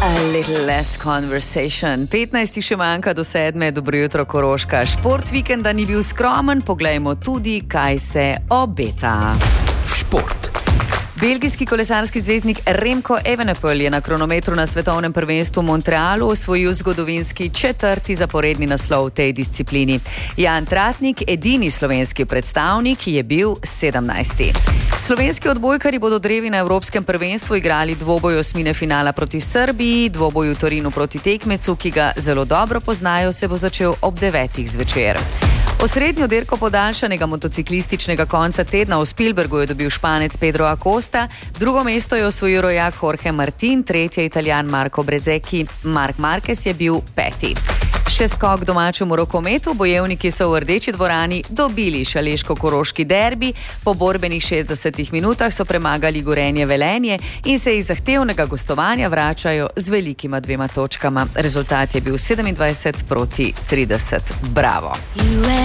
A little less conversation. 15 še manjka do 7. Dobro jutro, Koroška. Šport vikenda ni bil skromen, poglejmo tudi, kaj se obeta. Šport. Belgijski kolesarski zvezdnik Remco Evenepoel je na kronometru na svetovnem prvenstvu v Montrealu osvojil zgodovinski 4. zaporedni naslov v tej disciplini. Jan Tratnik, edini slovenski predstavnik, je bil 17. Slovenski odbojkarji bodo drevi na Evropskem prvenstvu igrali dvoboj osmine finala proti Srbiji, dvoboj v Torinu proti tekmecu, ki ga zelo dobro poznajo, se bo začel ob 9. zvečer. Osrednjo dirko podaljšanega motociklističnega konca tedna v Spielbergu je dobil Španec Pedro Acosta, drugo mesto je osvojil rojak Jorge Martin, tretje Italijan Marco Bezzecchi, Marc Marquez je bil 5. Še skok domačemu rokometu, bojevniki so v Rdeči dvorani dobili šaleško-koroški derbi, po borbenih 60 minutah so premagali Gorenje Velenje in se iz zahtevnega gostovanja vračajo z velikima 2 točkama. Rezultat je bil 27 proti 30. Bravo!